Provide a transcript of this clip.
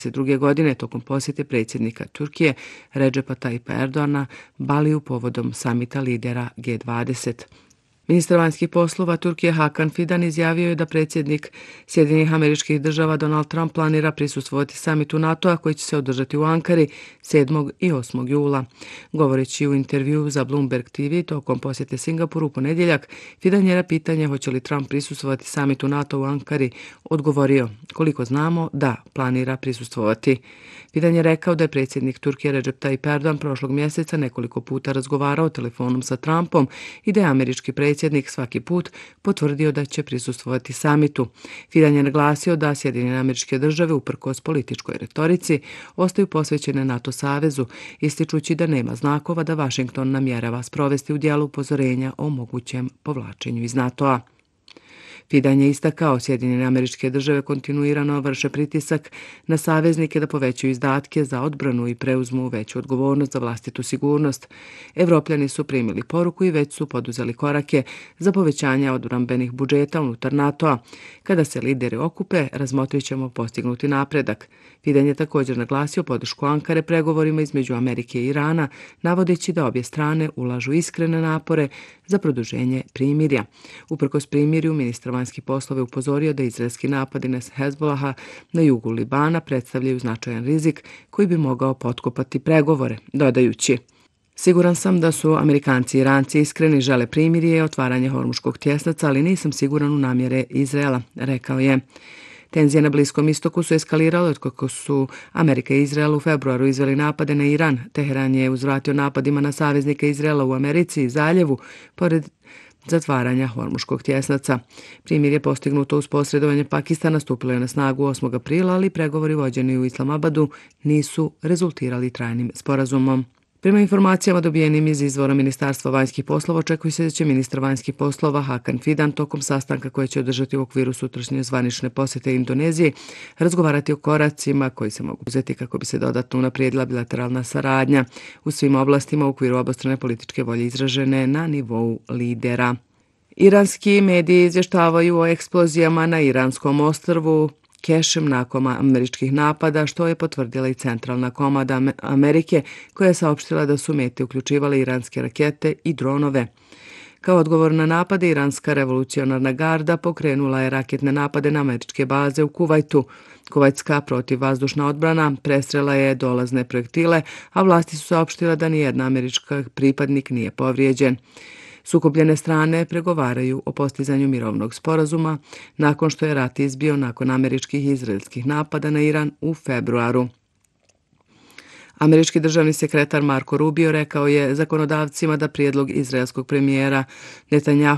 godine tokom posjete predsjednika Turkije Redžepa Tayyipa Erdoana Baliju povodom samita lidera G20. Ministar vanjskih poslova Turkije Hakan Fidan izjavio je da predsjednik Sjedinjenih Američkih Država Donald Trump planira prisustvovati samitu NATO-a koji će se održati u Ankari 7. i 8. jula. Govoreći u intervju za Bloomberg TV tokom posjete Singapuru u ponedjeljak, Fidan je na pitanje hoće li Trump prisustvovati samitu NATO u Ankari odgovorio: koliko znamo, da, planira prisustvovati. Fidan je rekao da je predsjednik Turkije Recep Tayyip Erdogan prošlog mjeseca nekoliko puta razgovarao telefonom sa Trumpom i da je američki predsjednik svaki put potvrdio da će prisustvovati samitu. Fidan je naglasio da Sjedinjene Američke Države uprkos političkoj retorici ostaju posvećene NATO savezu, ističući da nema znakova da Washington namjerava sprovesti u djelo upozorenja o mogućem povlačenju iz NATO-a. Fidan je istakao Sjedinjene Američke Države kontinuirano vrše pritisak na saveznike da povećaju izdatke za odbranu i preuzmu veću odgovornost za vlastitu sigurnost. Evropljani su primili poruku i već su poduzeli korake za povećanje odbrambenih budžeta unutar NATO-a. Kada se lideri okupe, razmotrit ćemo postignuti napredak. Fidan je također naglasio podršku Ankare pregovorima između Amerike i Irana, navodeći da obje strane ulažu iskrene napore za produženje primirja. Uprkos primirju, ministar vanjskih poslova upozorio da izraelski napadi na Hezbolaha na jugu Libana predstavljaju značajan rizik koji bi mogao potkopati pregovore, dodajući: siguran sam da su Amerikanci i Iranci iskreni, žele primirje i otvaranje Hormuškog tjesnaca, ali nisam siguran u namjere Izraela, rekao je. Tenzije na Bliskom istoku su eskalirale otkako su Amerika i Izrael u februaru izveli napade na Iran. Teheran je uzvratio napadima na saveznike Izraela u Americi i Zaljevu, pored zatvaranja Hormuškog tjesnaca. Primjer je postignuto uz posredovanje Pakistana, stupilo je na snagu 8. aprila, ali pregovori vođeni u Islamabadu nisu rezultirali trajnim sporazumom. Prema informacijama dobijenim iz izvora Ministarstva vanjskih poslova, očekuje se da će ministar vanjskih poslova Hakan Fidan tokom sastanka koje će održati u okviru sutrašnje zvanične posjete Indoneziji razgovarati o koracima koji se mogu uzeti kako bi se dodatno unaprijedila bilateralna saradnja u svim oblastima u okviru obostrane političke volje izražene na nivou lidera. Iranski mediji izvještavaju o eksplozijama na iranskom ostrvu Kešem nakon američkih napada, što je potvrdila i Centralna komanda Amerike, koja je saopštila da su mete uključivale iranske rakete i dronove. Kao odgovor na napade, Iranska revolucionarna garda pokrenula je raketne napade na američke baze u Kuvajtu. Kuvajtska protivvazdušna odbrana prestrela je dolazne projektile, a vlasti su saopštile da nijedna američka pripadnik nije povrijeđen. Sukobljene strane pregovaraju o postizanju mirovnog sporazuma nakon što je rat izbio nakon američkih i izraelskih napada na Iran u februaru. Američki državni sekretar Marco Rubio rekao je zakonodavcima da prijedlog izraelskog premijera Netanjahu